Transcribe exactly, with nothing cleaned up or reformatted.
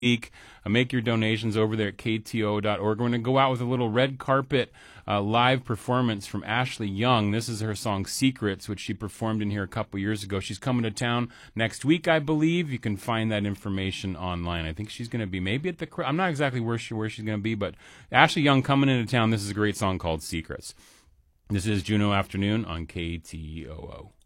week. Uh, make your donations over there at K T O dot org. We're going to go out with a little red carpet uh, live performance from Ashley Young. This is her song Secrets, which she performed in here a couple years ago. She's coming to town next week, I believe. You can find that information online. I think she's going to be maybe at the, I'm not exactly where, she, where she's going to be, but Ashley Young coming into town. This is a great song called Secrets. This is Juneau Afternoon on K T O O.